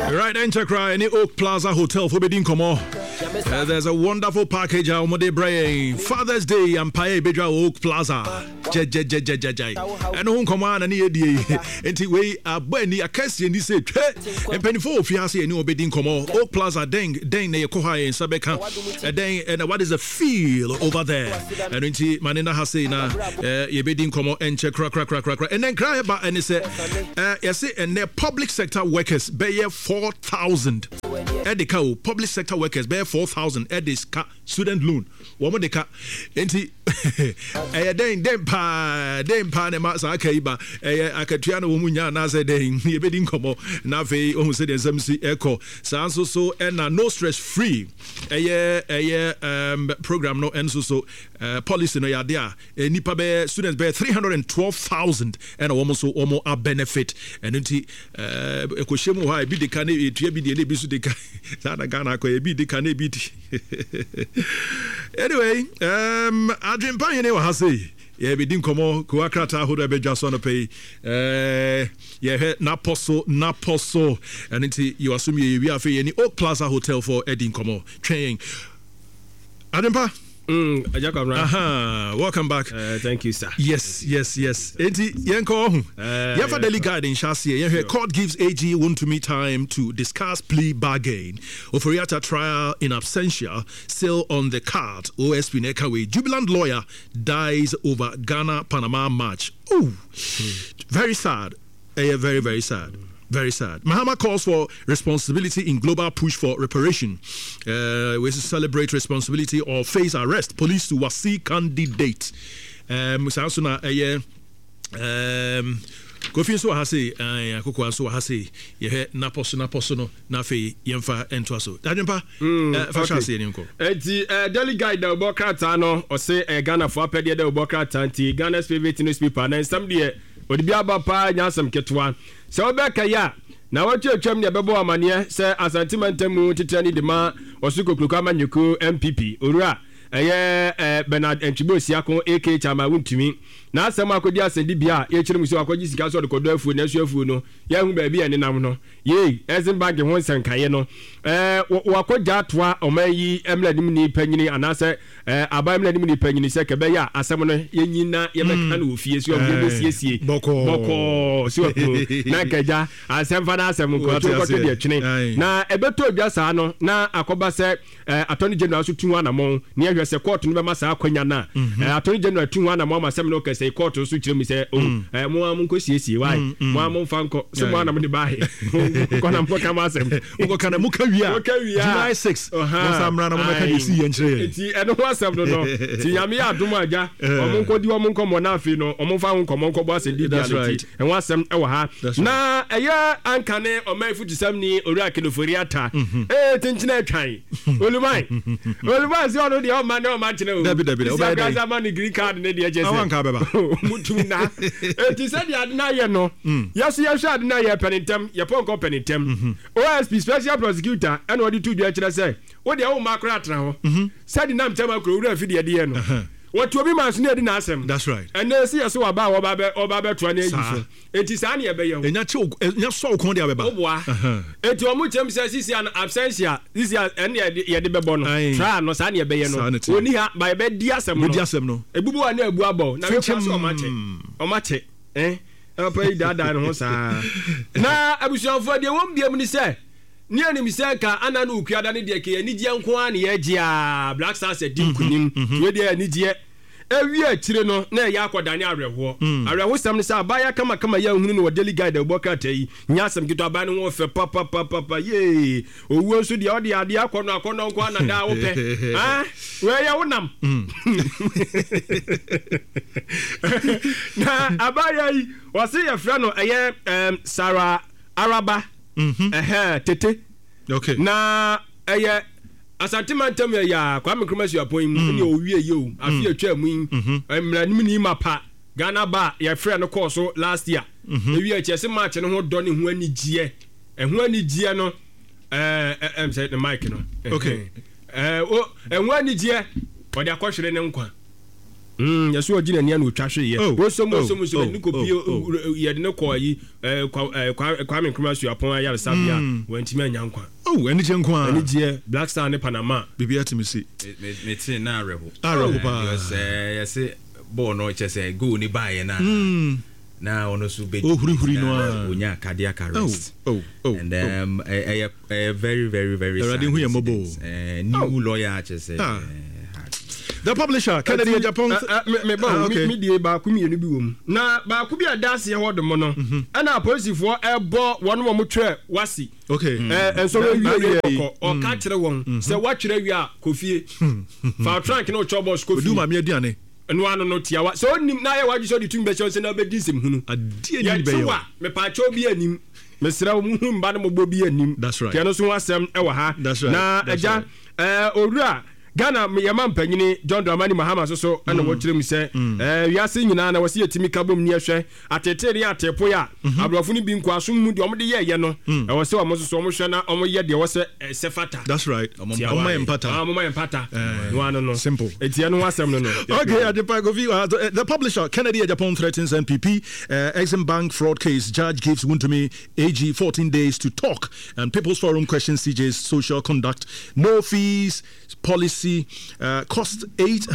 Right, enter cry any Oak Plaza Hotel for Bedin Komo. There's a wonderful package on Monday Father's Day and Paye Bedra Oak Plaza. And home command and the way a Benny a Cassie and he said, and penny for Fiasi and no Bedin Komo, Oak Plaza, dang, Nekoha and Sabeka, and what is the feel over there? And into Manina Hasina, Bedin Komo and check crack, and then cry about and he said, yes, and their public sector workers pay 4,000. Edika public sector workers pay 4,000 at this student loan. One more deka. Enti then pa ne ma sa kaiba akatua na womunya na say den ye bedin komo na fe ohun say den samsi echo sanso so na no stress free program no enso so policy no ya there nipa be students be 312,000 and almost a benefit and enti ekoshemu ha bi deka na etua bi de bi su deka sana Ghana ko bi deka na bi anyway Adrian Payne wa say yeah be din komo ko akrata hodo be dwa so no pay yeah naposo and until you assume we are for any Oak Plaza Hotel for Edin Komo training Adrian Pa welcome back. Thank you, sir. Yes. Enti yenko yefa daily guide in Shasie. Court gives AG Wontumi time to discuss plea bargain. Oforiata trial in absentia still on the card. OSP Nekawe jubilant lawyer dies over Ghana Panama match. Oh, very sad. Very, very sad. Very sad. Mahama calls for responsibility in global push for reparation. We celebrate responsibility or face arrest. Police to Wasi candidate. Musasuna Kofi so ha say akoko so ha say ye naposo no na fe yemfa ento aso. Dadempa fa say ni nko. Enti daily guide da Obokrata no o say Ghana for apede da Obokrata anti Ghana's favorite newspaper na some dey odibia ba pa nyasam ketwa. So obeka ya na watu atwam ne bebo amane se asantimantemu titani de ma osukokluka manyuku MPP orua Bernard Enchibosi akon AK chama wuntumi na asem akodi asedi bia ye kire muso akodi sika so de kodo afu na afu no ye hu ba bia ne nam no ye Ezenbag ho nsankaye no wakoja atoa omayi emladim ni panyini anase aba emladim ni panyini se kebe ya asem no ye nyina ye meka na ofie so obi siesie boko so na kaja asem fa na asem ko to de twene na ebeto odwa sa no na akoba se attorney general so tunu anamon ne se court no be masa akwanya na attorney general tunu anamon masem no kese court so kire mi se mo am nko siesie why mo am fa nko se mo anam de bae ko na mpo kama asem ko kana muka wia July 6 mo samra na mo meka de si yenchire ti eno ho asem no ti yame adom aja omo nko di omo nko mo na afi no omo fa nko mo nko bo asem di reality en wa asem e wa ha na eya ankane oman futisam ni ori akedofori ata tinchina atwan olumai si ono de o man o ma chine o dabi o ba gaza man green card ne de eje se awanka beba mutum na ti se de adna ye no yes sha adna ye penintem ye ponko penintem OSP special prosecutor and what do you actually say what the old macra ho said the name tema kro ura afidi ye no what obi man so na di na asem that's right and they see so aba oba to na yiso eti sa na ye be ye enya so ko de abeba oboa eti omu chem say sisi an absentia sisi en ye de bebo no try no sa na ye be ye no oni ha ba be di asem no ebubu wa na ebu abo na we kwa so omache apa yi dada no sa na abusuanfo de won biem ni se ni anim se ka ananu ukuada ne de ke ani gye nko an ye gye a Black Stars din kunim we de ani gye ewi akire no na ya akodane areho sam ne sa ba ya kama ya hunu no daily guide Obokrata yi nya sam kito aba ne wo fe papa ye owu nso de ode ade akono nko anada wo pe we ya wonam na abaya yi wase ya fra no eye Sarah Araba tete okay na eye asantimantem ya kwa mekromasi apon ni owie ye o afi atwa mu emranim ni mapa Ghana ba ya frɛ no course last year ewie chese match no ho do ne ho anigye no say the mic no okay ho anigye ode akohwere ne nkwa Yes, you are Gina and Utrashi. Oh, so Nico, you had no call ye, Kwame Nkrumah upon Yara Sabia, when Timan Yankwa. Oh, any Jankwa, Black Star in Panama. Bibia to me see. It's in Arabo. Arabo, say, born or just a go ni buy and now on a sube. Oh, Hunya cardiac arrest. And a very, very, very new lawyer just the publisher Kennedy Japan media baako mienu bi wom na baako bi adase he wode mo no ana apolisifoɔ ɛbɔ wɔn mo twɛ wasi okay enso wie o ka kyerɛ wɔn sɛ watwerɛ wie a kofie fa trank na o chobos kofie du ma me aduane no ano no tiawa so onim na ye wagye so de tum be sɛ na be di nsɛm hunu adie ni be yo me pa cho bi anim mesra mu hu mba no mo bi anim tiano so wasɛm ɛwɔ ha na agya owura Ghana yama mpanyini John Dramani Mahama so ana wɔkyerɛ mu sɛ wiase nyinaa na wɔse yɛtimi kabom ni ɛhwɛ atetere ya atepo ya abrɔfo no bi nkwasom mu de ɔmo de yɛyɛ no ɛwɔ sɛ ɔmo so ɔmo hwɛ na ɔmo yɛ de wɔsɛ sɛfata that's right ɔmo empata no ano no simple etia no wasɛm no okay Adepa Kofi the publisher Kennedy Japan threatens NPP Exim Bank fraud case judge gives Wontumi AG 14 days to talk and People's Forum questions CJ's social conduct no fees policy cost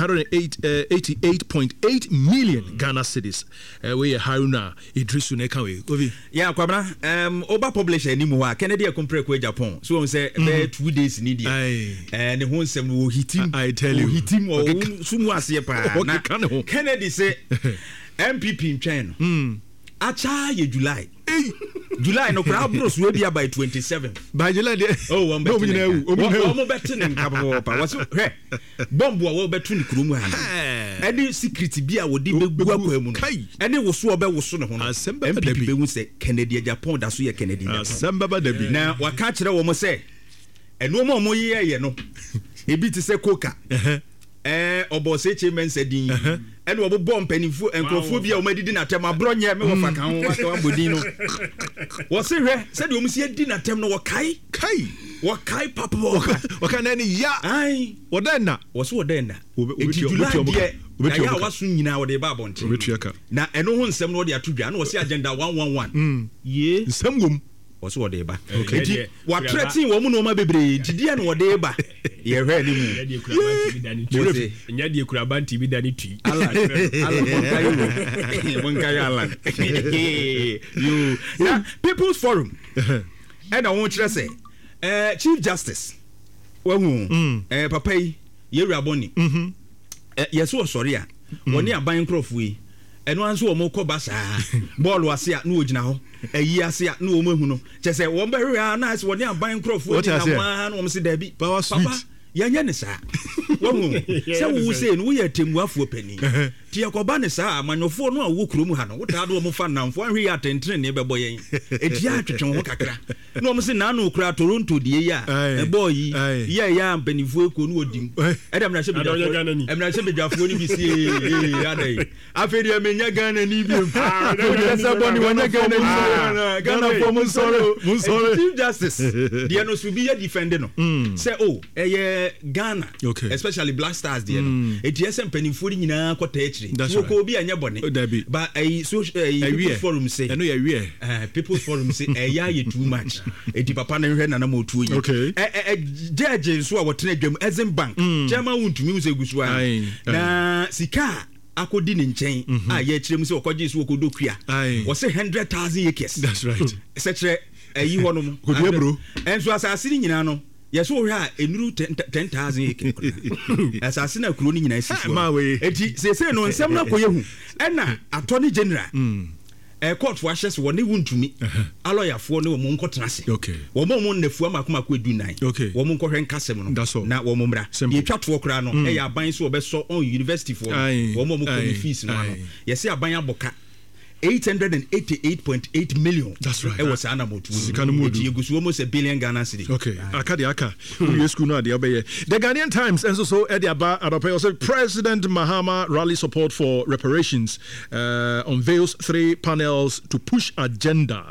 888.8 million Ghana cedis. We Haruna Idrisu Nekawe. Yeah, Kwabna. Oba publisher ni muwa. Kennedy compare kwa Japan. So say 2 days need ya. And the whole sem wo hitim. I tell you. Hitim o sumu asiye pa. Kennedy say MPP in China. Acha ye July. July no crowd bros will be by 27th. By July, oh, I'm betting in Cabo. Was bomb will bet in Krumana. Any secret beer would be and it was so about was soon. MPP will say Kennedy Japan, that's where Kennedy. Now, what catch it almost say? And no more year, you know. He beat to say coca. Obo seche men said and we bomb penny food and crophobia or made dinner time. My bronya me of a bodino. Was it said you must see dinner time no kai papa what can any ya I what then was what then was soon now the babon now and no one some no they are to be and was agenda 111 yeah some room was what they ba okay what threatening woman no ma bebre didi an what they ba ye hwe ni mu nya de kuraban tv dani tui ala you now People's Forum and I want to say Chief Justice papa ye raboni yeso sorry a woni aban crofo yi eno anso wo mo koba saa ball ase a na ogina ho ayi ase a na wo mahu no che se wo be hwe a na ase woni aban crofo yi na wa na wo se dabi papa yanya ne saa wo se wo se no wo ya temuafo pani ti yakoba ne saa amanyofo no a wo kurom ha no wo ta do mo fa namfo ahwe ya tentre ne bebo yen eti atwetwe ho kakra no mo se na na okura Toronto die ya e boy ya mpanifo eko no odim edam na hye bedwafo ni bi sie adai afedi amenya Ghana ni bi esa boni wanya Ghana for Munsoro Chief Justice die no so bi ya defend no say Ghana especially Black Stars die no eti esa mpanifo nyina kwata Woko bi anya bone but People's Forum say People's Forum say you too much eti papa na hwe na mo tuo yi judge so a wotena dwam Exim Bank chairman wuntumi mu se gusu a na sika akodi ne nkyɛn a ye kyerɛ mu se okɔgye so okodokua wo se 100,000 acres that's right se kyerɛ ayi hɔ no mu bro enso asase ni nyina no yes wo hwa enuru 10,000 acres asase na kuro ni nyina sisi eti se no nsɛm na koye hu ɛna attorney general court for ashes won ne wuntumi a lawyer for ne wo mo nkɔtena se wo mo nafu amakoma ko edunan wo mo nkɔhwɛ nkasɛm no na wo mo mra ye twatoɔ kra no aban so obeso on university for wo mo ko fees no yes aban aboka 888.8 million. That's right. It was Anamotu. It was almost $1 billion Ghana cedi. Okay. Akadiaka. School no the Ghanaian Times and so Ediaba Adope President Mahama rally support for reparations unveils 3 panels to push agenda.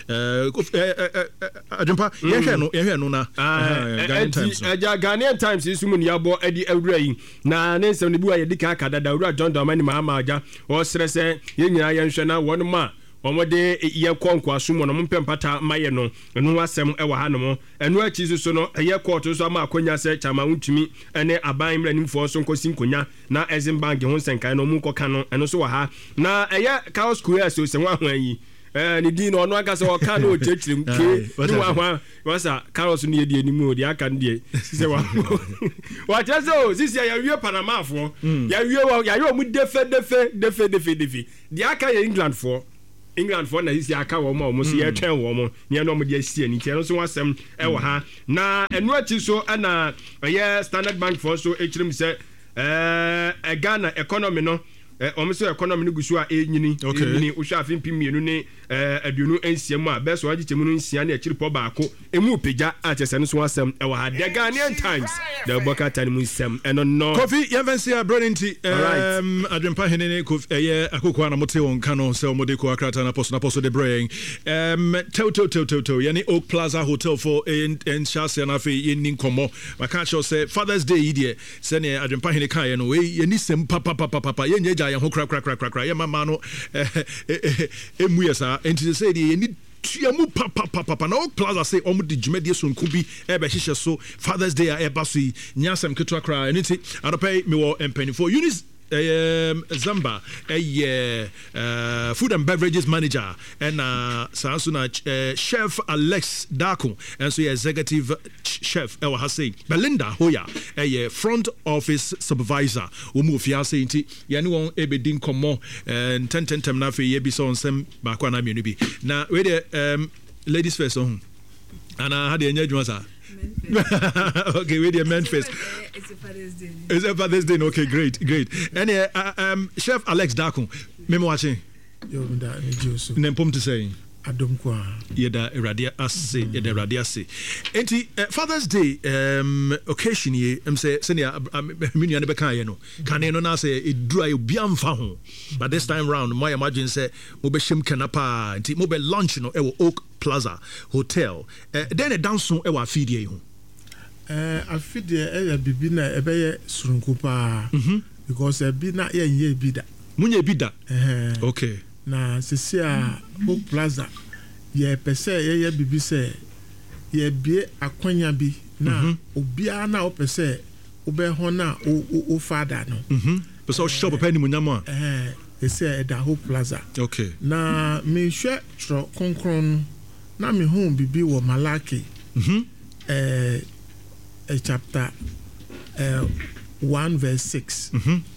Ajumpa no na Ghanaian Times is mun yabo edi awrai na ne nsem ne bu aye dika akada da wura John Dramani Mahama aja o srese ye nyina ye nhwe na won ma omode ye konkwa sumo no mpempata maye no enu asem e wa hanom enu achi so no ye court so ama akonya se chama untumi ene aban mranimfo so nkosi nkonya na Exim Bank ho senkan no mu nkoka no enu so wa ha na eye Chaos Square so se wa hwan yi ni din no no aka se o ka no chechirim ke ni wa hwan wasa Carlos no ye die ni mu de aka ndie se wa wa chezo sisi ya wie Panama fo ya wie mu defe de aka ye England for na isi aka wo mo so ye twen wo mo ne no mo de asie ni tie no so wasem e wo ha na enu achi so na ye Standard Bank for so echirim se Ghana economy no omiso economy no gusu a enyini usha afin pimienu ne aduonu ensiam a beso agichemu no nsia na echiri po baako emu peja a chese no so wasem e wo ha The Ghanaian Times the bokata mu nsem eno no Kofi Yevensia Brenenti adwempa henene kofi akoko na mote won kano se omode ko akrata na poso de brain to yani Oak Plaza Hotel for in Chase na fe yin komo maka cho say Father's Day idie se ne adwempa hene kan ye no we yani sem papa ye nyeja ye ho kra ye mama no emu yesa enti say die ni tuamu papa na Oak Plaza say omu di djumedie so nkubi e be hihye so Father's Day e ba so nyasem ketwa kra enti adopay me wo empanifo Eunice Zamba food and beverages manager and chef Alex Dako and so executive chef Ewa Hase Belinda Hoya front office supervisor umu fiase inti yani won ebedin komo and 10 na fe yebi so nsem ba kwa na mienu bi na we the ladies first on and I had enjoy you sir. Okay, with your men face. It's a Father's Day. It's a Father's Day. Okay, great. And Chef Alex Dako, me watching. Yo, da me joso. Nempom to say. Adom kwa. Yeda radia ase. Enti Father's Day occasion ye say senior menu ne beka ye no. Kan no na say edura e bia mfa ho. But this time round my imagine say mo be him kanapa enti mo be lunch no e wo Oak Plaza Hotel. Then a dance e wa afidie ho. Afidie e bibi na e be ye surunku pa. Because bi na ye bi da. Munye bi da. Okay. Na sisia Oak Plaza ye pese ye bibi se ye bie akwanya bi na obia na opese obe ho na o father no pese o shop pa ni munyama ese da Oak Plaza. Okay. Na me hwe tro konkron na me hu bibi wo Malaki chapter 1 verse 6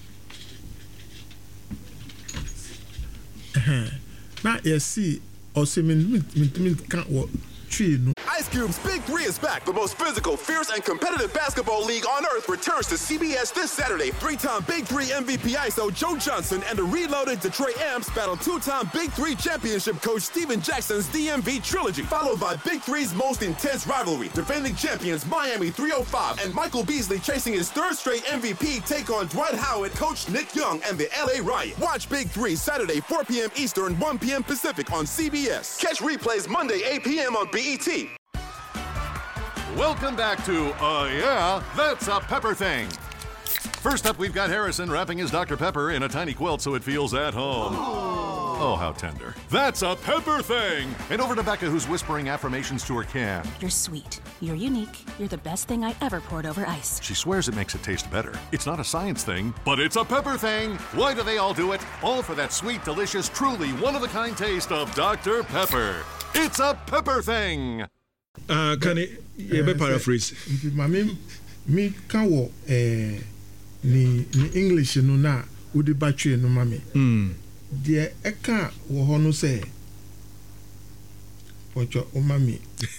na yesi osimin kan wo tree no. Ice Cube's Big 3 is back. The most physical, fierce, and competitive basketball league on earth returns to CBS this Saturday. 3-time Big 3 MVP ISO Joe Johnson and the reloaded Detroit Amps battle 2-time Big 3 championship coach Steven Jackson's DMV trilogy, followed by Big 3's most intense rivalry. Defending champions Miami 305 and Michael Beasley chasing his 3rd straight MVP take on Dwight Howard, coach Nick Young, and the LA Riot. Watch Big 3 Saturday 4 p.m. Eastern, 1 p.m. Pacific on CBS. Catch replays Monday 8 p.m. on BET. Welcome back to Yeah, That's a Pepper Thing. First up, we've got Harrison wrapping his Dr. Pepper in a tiny quilt so it feels at home. Oh, how tender. That's a Pepper Thing! And over to Becca, who's whispering affirmations to her can. You're sweet. You're unique. You're the best thing I ever poured over ice. She swears it makes it taste better. It's not a science thing, but it's a Pepper Thing! Why do they all do it? All for that sweet, delicious, truly one-of-a-kind taste of Dr. Pepper. It's a Pepper Thing! Can you paraphrase? Me can wo ni English no na udi batwe no mame. De eka wo ho no say Pocho umami.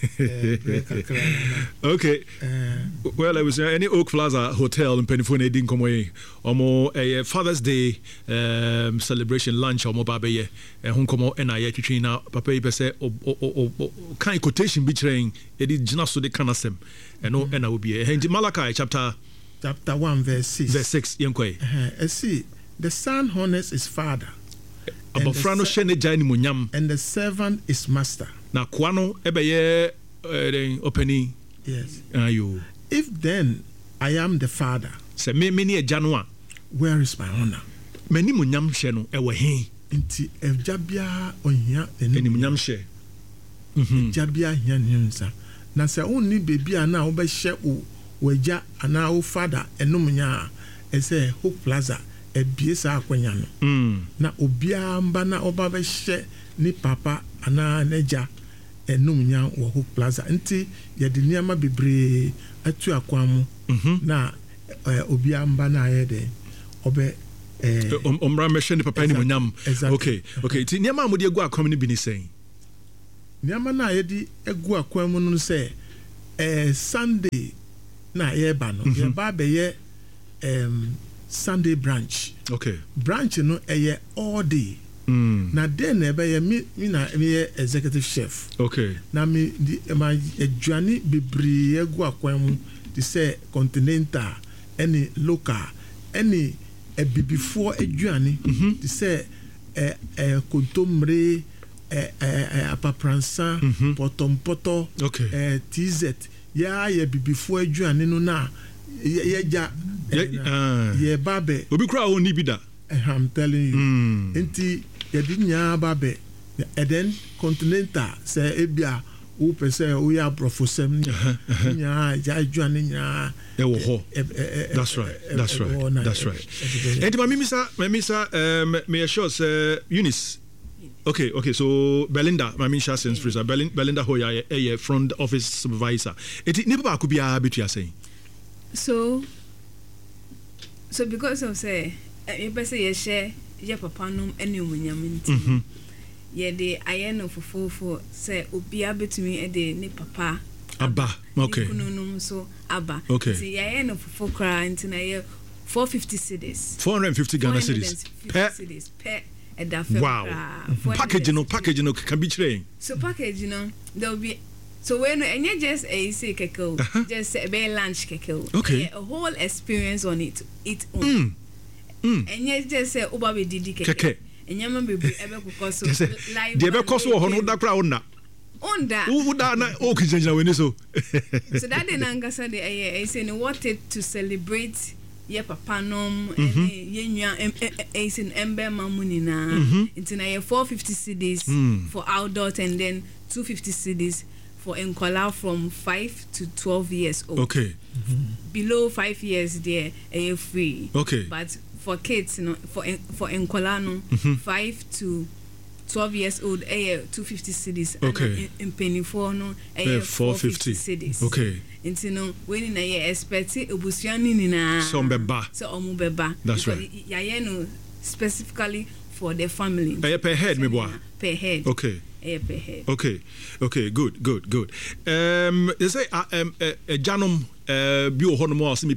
Okay. Well, I was any Oak Plaza Hotel in Penifone didn't come away. Omo a Father's Day celebration lunch omo babe hon komo na ye twetwe na papa yi pese kan quotation bi kyerɛn edi gina so de kanasem eno na obi e Malachi chapter 1 verse 6. Verse 6 yenkoi. See, the son honors his father. Abofra no hye ne gya ni munyam. And the servant is master. Na kwa no ebeye openi. Yes. Ayo. If then I am the father, se me ni agya no a, where is my honor? Mani munyam hye no ewo he. Nti agya bia ohia eni munyam hye. Agya bia hia nsa. Na se onni bebi ana wo be hye wagya ana wo father enum nya ese Hope Plaza ebiesa akwanya no. Na obia mba na oba be hye ni papa ana neja enum nya wo Hope Plaza. Nti ye de niama bebre atu akwamu na obia mba na ayede obe omra mehye ni papa ni munyam. Okay. Ti niama amudi egu akwam ni bi ni sen. Niama na ayedi egu akwamu no se Sunday na yeba no yeba be ye Sunday branch. Okay. Branch no all day. Na then ebe ye me na me executive chef. Okay. Na me ma adwani bebre egu akwan to say continental any local any bibifo adwani to say kontomre apapransa potompoto TZ ya ye bibifo adwani no na ye ja ye babe obi kura oni bida. I'm telling you. Enti ye dinya babe and then continental say ebia wo pese wo ya profosem nya ja adwani nya e wo ho. That's right. Enti ma mimisa me sure say Eunice. Okay, so Belinda, my main sense freezer. Belinda Hoya, a front office supervisor. It never could be a bit you saying. So because of say, you person ye share your papa num any munyam ye de ayeno for say obia betumi e de ne papa abba. Okay. Kununum so abba. Okay. See ayeno for cry into na ye 450 cedis. 450 Ghana cedis. Per. Wow. Package no can be trained. So package there will be so when and you just say keko just a be lunch keko. Okay. A whole experience on it on. And you just say oba be didi keke. And you be ebe because live. The ebe cost wo hono da kra onna. Onda. Who da na o kinjina we so. So that the nangasa de I say no wanted to celebrate ye papa nom ye nwa in ember mamuni na into na ye 450 cedis for outdoor and then 250 cedis for enkola from 5 to 12 years old. Okay. Below 5 years there free. Okay. But for kids for enkola no 5 to 12 years old 250 cedis. Okay. In penny for no 450 cedis. Okay. Nti no when na ye expect obusuani ni na so beba. That's right. Ya no specifically for the family. Per head me boy. Per head. Okay. Per head. Okay, good. They say Janum bio honomo se me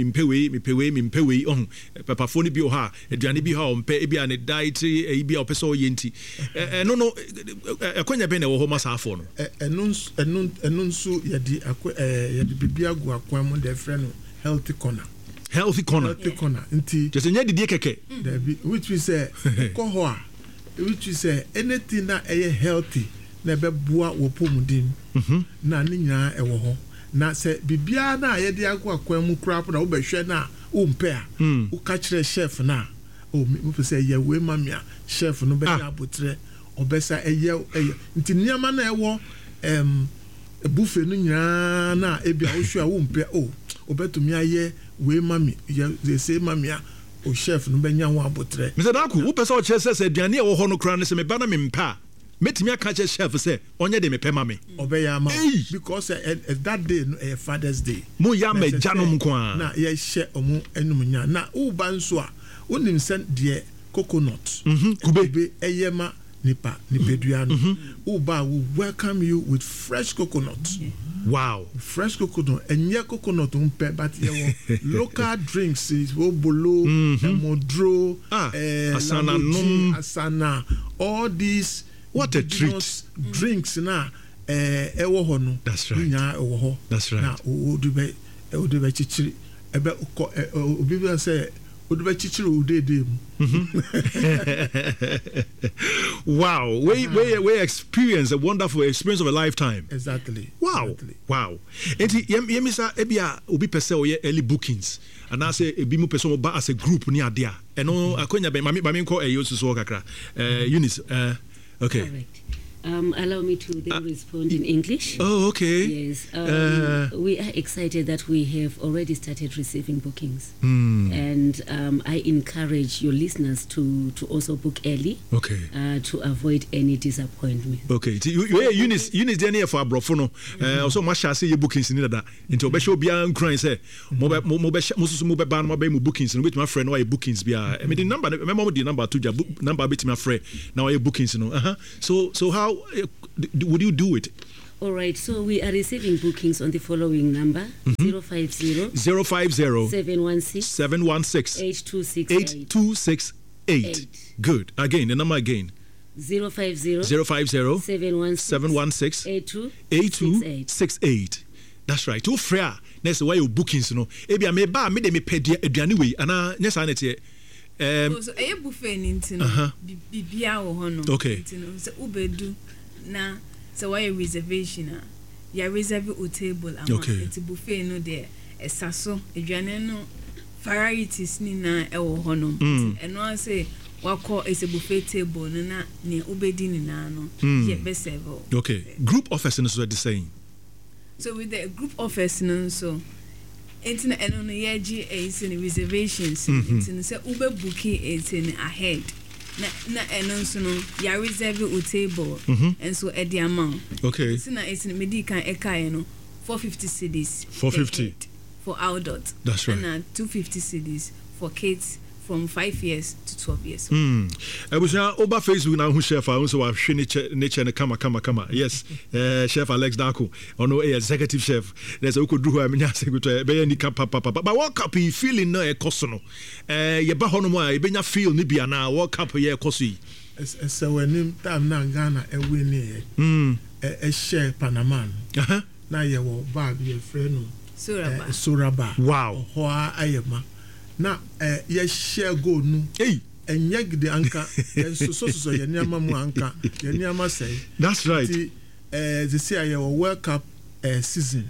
pewe on papa phone bi o ha aduane bi ha on pe e bia ne dietary e bia opeso yenti no akonya be na wo ho masafo no enun so yedi bibia gu akwan mo de frɛ no healthy corner nti just nya didie keke which we say ko which is anything that healthy na be boa wo pomudin na ne nyina ewo ho na se bibia na ye de akwa mu crap na wo behwe na wo mpe a wo ka kire chef na o me say ye we mamia chef no be na abotre obesa eye nti niama na ewo buffet no nyina na ebia wo hwa wo mpe obetumi aye we mami ye say mamia o chef no benya ho abotre Mr. Daku wo pese o chese se aduane e wo ho no kra ne se me ba na me mpa metimi aka che chef se onye de me pema me obeya ma because that day no Father's Day mo ya me janom ko a na ye hye omu enum nya na wo ba nso a wonim sen de coconut kube eyema nipa dua no uba will welcome you with fresh coconut. Wow. Fresh coconut and coconut umpe but local drinks is bolo, modro, asana, all these what a treat drinks na ewo ho no. That's right. That's right. Na odube chichiri ebe obi say wow, we experience a wonderful experience of a lifetime. Exactly. Wow. Exactly. Wow. Enti yemisa ebia obi pese o early bookings and I say ebi mu pese ba as a group ni adea. Eno akonya be mami nko eyo so kakra. Eunice okay. Correct. Allow me to then respond in English. Oh, okay. Yes. We are excited that we have already started receiving bookings. And I encourage your listeners to also book early. Okay. To avoid any disappointment. Okay. Eunice there for abrofo no. Also masha say your bookings ni that. Into obesho bia nkran say mo be ban mo be mo bookings no betuma frɛ no your bookings bia. I mean the number remember the number to number betuma frɛ now your bookings no. So how would you do it? All right, so we are receiving bookings on the following number: 050 716 8268. Good. Again, the number again. 050 716 8268. That's right. Too fair. Next why you bookings no. Ebi me ba me de me pedi aduane we ana nyesa na tie. So e buffet nintino bibia wo ho no. Okay. So ubedu na so why reservation ya reserve o table ama it's buffet no there esaso aduane no varieties ni na e wo ho no. And no say wako is a buffet table no na ne ubedi ni na no ye be serve. Okay. Group office no so the same. So with the group office no so Entina eno no yeji is in reservations. Entina say ube booking is in ahead. Na eno so no ya reserve o table and so at the amount. Okay. Entina is in medical eka no 450 cedis. 450 for adults. That's right. And 250 cedis for kids from 5 years to 12 years. Ebusia over Facebook na hu chef a so wa hwe nature ne kama. Yes. Chef Alex Darko ono executive chef. There's a kodru ho amenya secretary be ni kapa papa. But what cup you feeling na e koso no. Ye ba hono mo a e benya feel ni bia na what cup ye koso yi. Esewenim tam na Ghana e wini e share Panama. Na ye wo bag ye friend no. Suraba. Wow. Ho ayema. Na ye share go nu enyeg de anka so ye niama mu anka ye niama say. That's right. They say ye World Cup season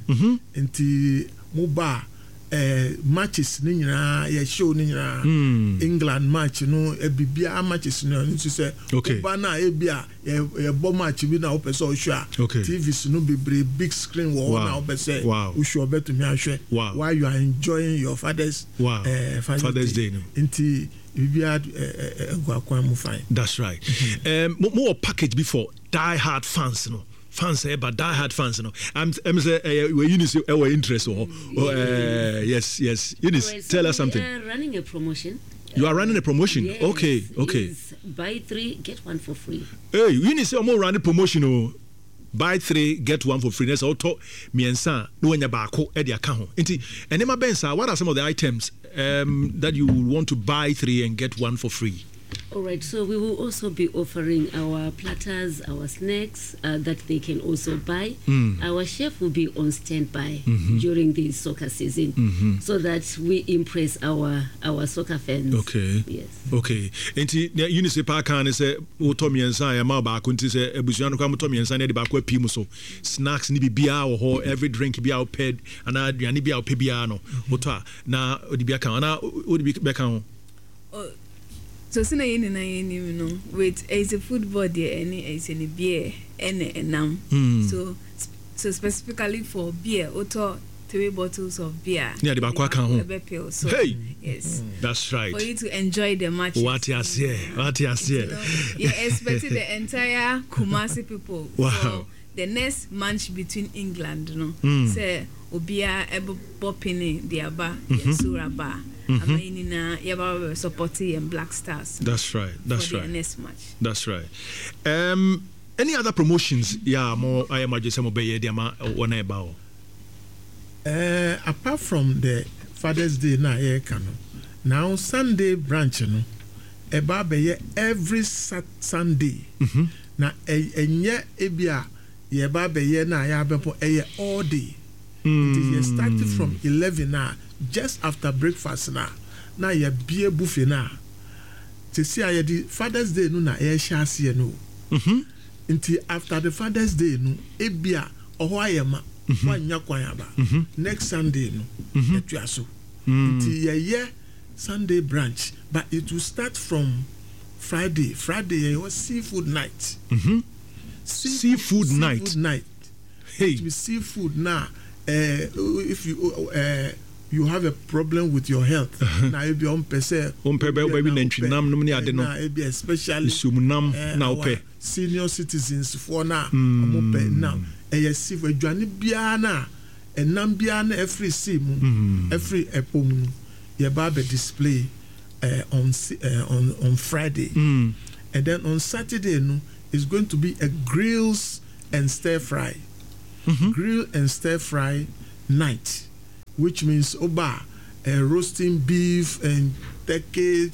nti mu ba matches ni nyina ye show ni nyina England match no bibia matches no nti say ba na e bia ye bo match bi na opese o hwa TVs no be big screen wo na opese o hwa betumi ahwe while you are enjoying your Father's Day no nti bibia gwakwan mu fine. That's right. More package before die hard fans no. Fans but die hard fans no. I'm say we Eunice our interest yes Eunice right, tell us something. We are running a promotion. You are running a promotion? Yes, okay. Buy 3 get 1 for free. Hey, Eunice I'm running promotion oh. Buy 3 get 1 for free. That's auto miensa no nya baako e de aka ho. Enti enema bensa what are some of the items that you want to buy 3 and get 1 for free? All right, so we will also be offering our platters, our snacks that they can also buy. Our chef will be on standby during the soccer season so that we impress our soccer fans. Okay. Yes. Okay. Enti Eunice pa kan say otomiensa ya ma ba ko nti say ebusuano kwa otomiensa na de ba ko api so snacks ni bibia wo ho every drink bia o ped ana aduane bia o pe bia no oto na odi bia kan ana odi bia kan. So sina yini na yini no with is a football there any is any beer and nam. So specifically for beer, auto 3 bottles of beer. Yeah, the bakwa kan ho. So, hey. Yes. That's right. For you to enjoy the match. What you say? You expected the entire Kumasi people. Wow. For the next match between England, no. Say Obia ebo bopini diaba Suraba. Amayina yaba supporting and Black Stars. That's right. For the next match. That's right. Any other promotions? Yeah, more I imagine some of the ama one about. Apart from the Father's Day now Sunday branch no eba be every Sunday. Na enye ebia ye ba be ye na ya bepo all day. It is started from 11 now, just after breakfast na ye bie buffet na. To see aye the Father's Day no na ye shase no. Until after the Father's Day no ebia oho ayema wanya kwan aba. Next Sunday no etua so. Until ye Sunday branch, but it will start from Friday was seafood night. Seafood night. Hey, it will be seafood now. If you have a problem with your health, now you be on pese. Especially senior citizens for now. Now, seafood Johnny Biana and Nambiana every sim, every epom, your barber display. On Friday, and then on Saturday is going to be a grills and stir fry, grill and stir fry night, which means roasting beef and turkey,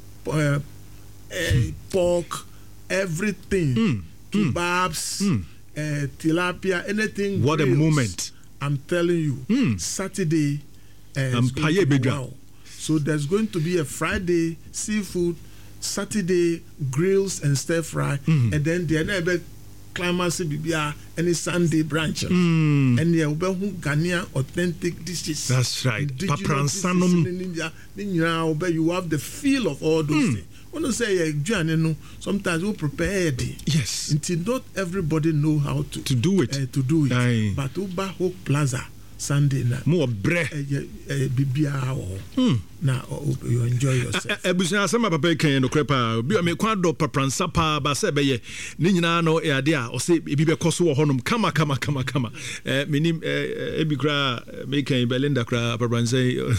pork, everything, kebabs, tilapia, anything. What grills. A moment! I'm telling you, Saturday. Wow. So there's going to be a Friday seafood, Saturday grills and stir fry, and then the other climax will be any Sunday branch. And there will be Ghanaian authentic dishes. That's right. Papransanum. You have the feel of all those things. When I say sometimes we prepare a day. Yes. Until not everybody know how to do it. Aye. But Uba Hope Plaza. Sunday na more bre bibia na you enjoy yourself. Ebusia sama papa kan no krepa bi o me kwa do papransa pa ba se be ye ni nyina no e ade a o se bi be koso wo honom kama menim ebi kra me kan Belinda kra papransa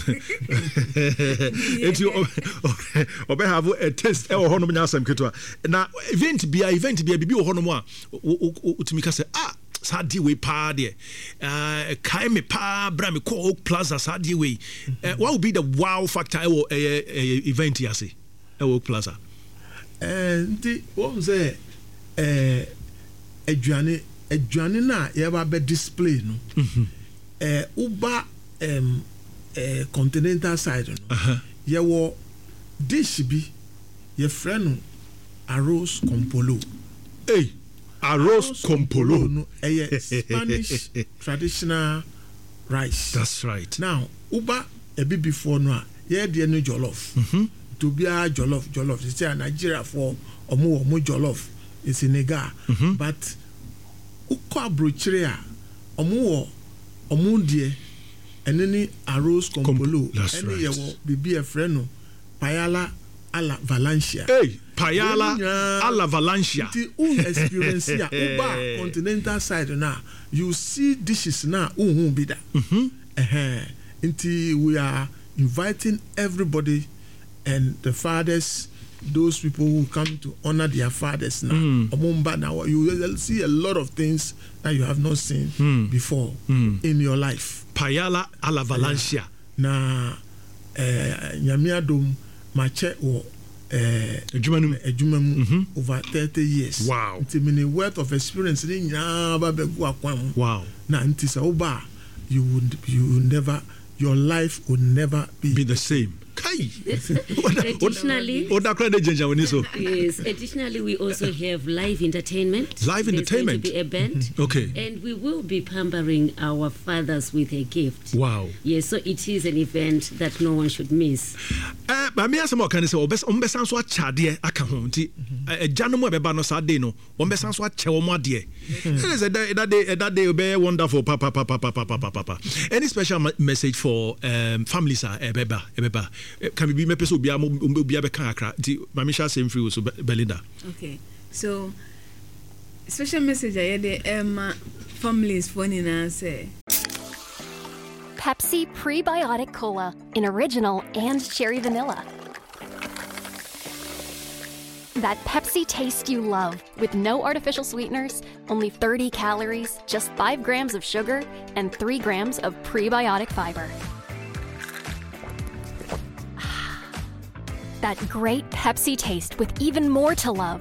eti obe have a taste e wo honom nya asem keto na event bia bibi wo honom a utimi ka se Sadi we pa de kai me pa bra me ko Oak Plaza Sadi we what would be the wow factor event here say Oak Plaza the what was aduane na ye ba be display no uba continental side no ye wo dish bi ye friend arroz con polo arroz con polo. No, Spanish traditional rice. That's right. Now, uba a bit before no, yeah, the no jollof. To be a jollof. It's a Nigeria for or more jollof. It's in Nega. But uko brocheria or more dear, and any arroz con polo. That's right. Any be a friend, paella alla Valencia. Hey. Paella alla Valencia. The experience here, Uba continental side now. You see dishes now. Be that. Until we are inviting everybody and the fathers, those people who come to honor their fathers now. Now you will see a lot of things that you have not seen before in your life. Paella alla Valencia. Na Nyamiadum mache o. Over 30 years. Wow. It's a many worth of experience. Wow. Now, your life would never be the same. Additionally, yes. Additionally, we also have live entertainment. Live There's entertainment. Going to be a band. Okay. And we will be pampering our fathers with a gift. Wow. Yes. So it is an event that no one should miss. But me asamo kan say obesan so acha de aka ho nti ejano mo beba no Saturday no obesan so acha wo mo ade. That day be wonderful papa. Any special message for families ebeba can be me person obi abeka akra nti mama sha same free so Belinda. Okay. So special message I had families for nina say Pepsi Prebiotic Cola in original and cherry vanilla. That Pepsi taste you love with no artificial sweeteners, only 30 calories, just 5 grams of sugar, and 3 grams of prebiotic fiber. That great Pepsi taste with even more to love.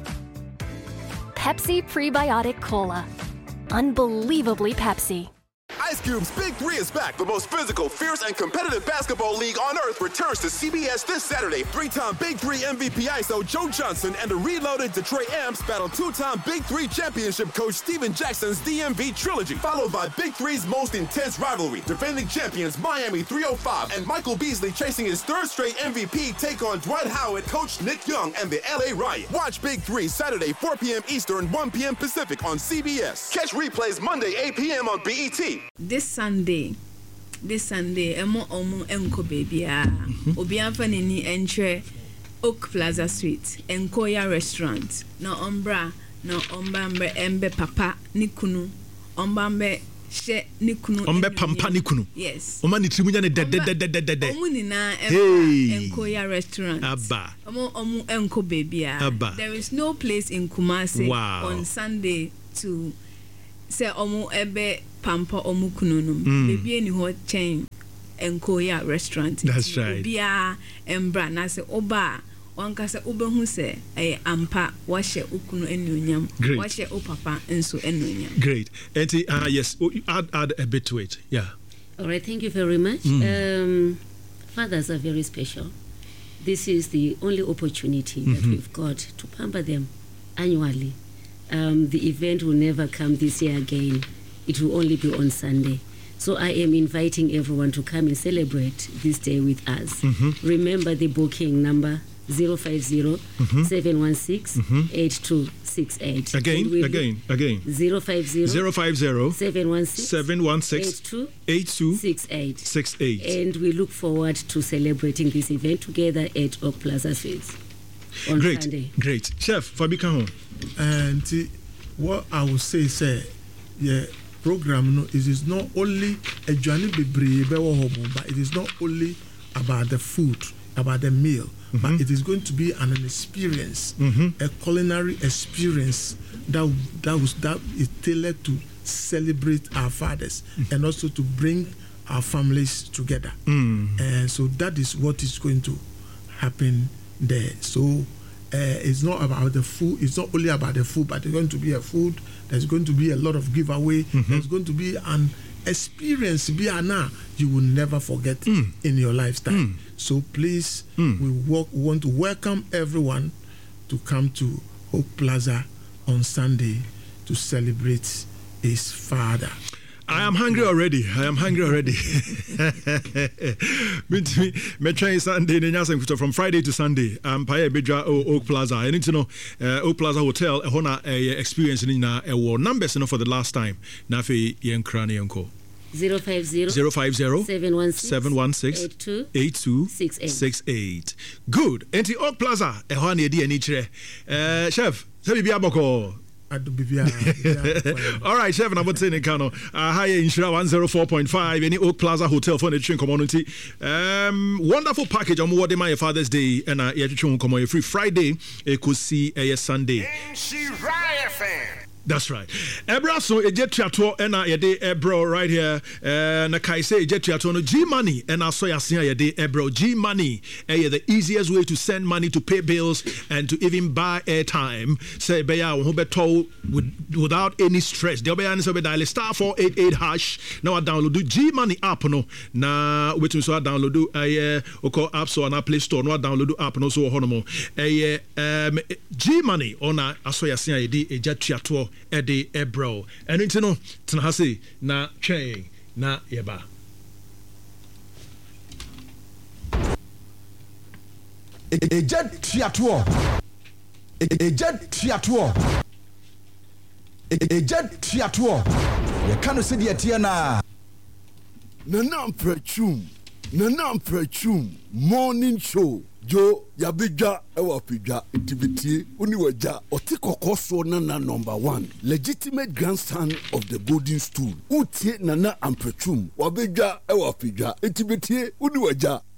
Pepsi Prebiotic Cola. Unbelievably Pepsi. Ice Cube's Big Three is back. The most physical, fierce, and competitive basketball league on earth returns to CBS this Saturday. 3-time Big Three MVP ISO Joe Johnson and the reloaded Detroit Amps battle 2-time Big Three championship coach Steven Jackson's DMV trilogy, followed by Big Three's most intense rivalry. Defending champions Miami 305 and Michael Beasley chasing his third straight MVP take on Dwight Howard, coach Nick Young, and the LA Riot. Watch Big Three Saturday 4 p.m. Eastern, 1 p.m. Pacific on CBS. Catch replays Monday 8 p.m. on BET. This Sunday, emo enko baby obianfa nini entre Oak Plaza Suite, Enkoya Restaurant. No ombra, no ombambe embe papa nikunu, ombambe she nikunu. Ombe pampa nikunu. Yes. Oma ni trimunya ne de. Omuni na Enkoya Restaurant. Abba. Omu enko baby Abba. There is no place in Kumasi on Sunday to say omu ebe pampa omu kununum. Baby any ho chain Enkoya Restaurant. That's right. Bia embra na se oba wankasa obehu se ampa washe ukunu enunyam washe opapa enso enunyam. Great. Yes, add a bit to it. Yeah. All right, thank you very much. Fathers are very special. This is the only opportunity that we've got to pamper them annually. The event will never come this year again. It will only be on Sunday. So I am inviting everyone to come and celebrate this day with us. Remember the booking number 050-716-8268. Again. 050-716-8268. And we look forward to celebrating this event together at Oak Plaza Suites on Sunday. Great. Chef, Fabika home. And what I would say, program, it is not only a journey but it is not only about the food, about the meal, but it is going to be an experience, a culinary experience that is tailored to celebrate our fathers and also to bring our families together. And so that is what is going to happen there. So it's not about the food. It's not only about the food, but it's going to be a food. There's going to be a lot of giveaway. There's going to be an experience you will never forget in your lifetime. So please, we want to welcome everyone to come to Oak Plaza on Sunday to celebrate his father. I am hungry already. Me try Sunday from Friday to Sunday. Paya Bedra Oak Plaza. I need to know Oak Plaza Hotel. Hona experience in numbers for the last time. Nafi yen krani yanko. 050-716-8268. Good. Enti Oak Plaza. Hona edi enichire. Chef, sabi bi aboko. All right, Chef, and I'm saying Kano. High Inshira 104.5. Any Oak Plaza Hotel for the train community. Wonderful package. I'm what my Father's Day and come free Friday. Could see a Sunday. That's right. Ebra so a jet triato and a day ebro right here. Na kai say jet triato no G money and I saw ya see a day ebro G money. The easiest way to send money to pay bills and to even buy airtime. Say beya who be told without any stress. The beya so be dial *488#. Now I download the G money app no. Na waiting so I download do oko app store na Play Store. No I download do app no so honomo. G money on I saw ya see a day a jet triato Eddie Ebro. And it's no Tanhasi na Che na Yeba. A jet triator. A jet triator. A jet triator. You can't see the Atiana. Nanam Prechum. Nana Amprechum morning show. Jo yabija ewa pija itiviti uniwaja otikoko so nana number 1 legitimate grandson of the golden stool utie Nana Amprechum wabija ewa pija itiviti uniwaja